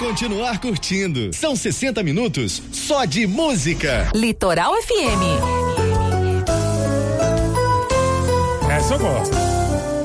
continuar curtindo. São 60 minutos só de música. Litoral FM. Essa eu gosto.